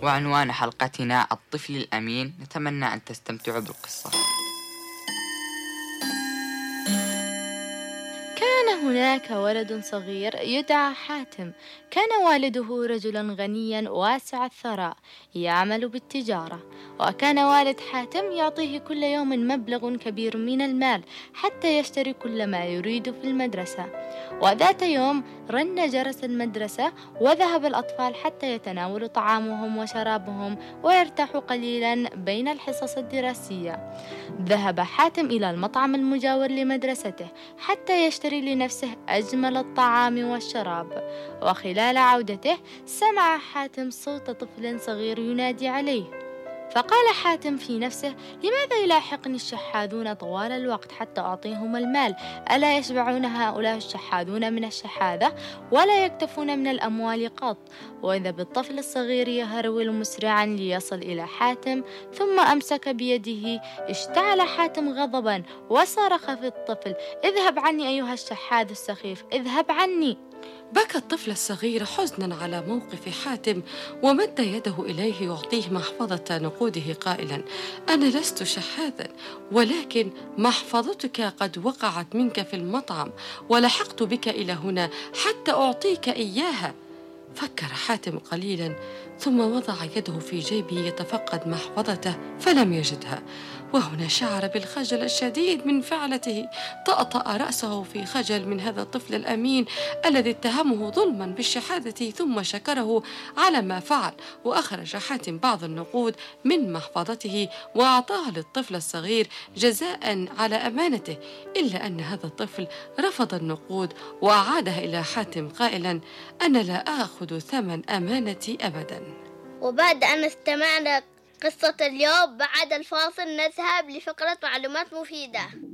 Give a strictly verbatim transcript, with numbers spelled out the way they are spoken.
وعنوان حلقتنا الطفل الأمين. نتمنى أن تستمتعوا بالقصة. كان هناك ولد صغير يدعى حاتم. كان والده رجلا غنيا واسع الثراء يعمل بالتجارة، وكان والد حاتم يعطيه كل يوم مبلغ كبير من المال حتى يشتري كل ما يريد في المدرسة. وذات يوم رن جرس المدرسة، وذهب الأطفال حتى يتناولوا طعامهم وشرابهم ويرتاحوا قليلا بين الحصص الدراسية. ذهب حاتم إلى المطعم المجاور لمدرسته حتى يشتري لنفسه أجمل الطعام والشراب. وخلال عودته سمع حاتم صوت طفل صغير ينادي عليه، فقال حاتم في نفسه: لماذا يلاحقني الشحاذون طوال الوقت حتى أعطيهم المال؟ ألا يشبعون هؤلاء الشحاذون من الشحاذة ولا يكتفون من الأموال قط؟ وإذا بالطفل الصغير يهرول مسرعا ليصل إلى حاتم، ثم أمسك بيده. اشتعل حاتم غضبا وصرخ في الطفل: اذهب عني أيها الشحاذ السخيف، اذهب عني. بكى الطفل الصغير حزنا على موقف حاتم، ومد يده إليه يعطيه محفظة نقوده قائلا: أنا لست شحاذا، ولكن محفظتك قد وقعت منك في المطعم، ولحقت بك إلى هنا حتى أعطيك إياها. فكر حاتم قليلا ثم وضع يده في جيبه يتفقد محفظته فلم يجدها، وهنا شعر بالخجل الشديد من فعلته. طأطأ رأسه في خجل من هذا الطفل الأمين الذي اتهمه ظلما بالشحاذة، ثم شكره على ما فعل. وأخرج حاتم بعض النقود من محفظته وأعطاها للطفل الصغير جزاء على أمانته، إلا أن هذا الطفل رفض النقود وأعادها إلى حاتم قائلا: أنا لا آخذ ثمن أمانتي أبدا. وبعد أن استمعنا قصة اليوم، بعد الفاصل نذهب لفقرة معلومات مفيدة.